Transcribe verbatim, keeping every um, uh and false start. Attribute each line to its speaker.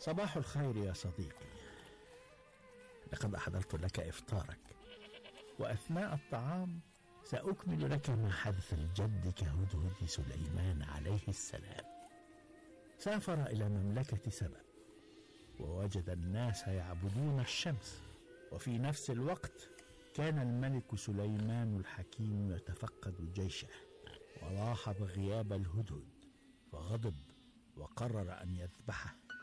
Speaker 1: صباح الخير يا صديقي. لقد أحضرت لك إفطارك، وأثناء الطعام سأكمل لك ما حدث لجدك هدهد سليمان عليه السلام. سافر إلى مملكة سبأ، ووجد الناس يعبدون الشمس، وفي نفس الوقت كان الملك سليمان الحكيم يتفقد جيشه، ولاحظ غياب الهدهد فغضب وقرر أن يذبحه.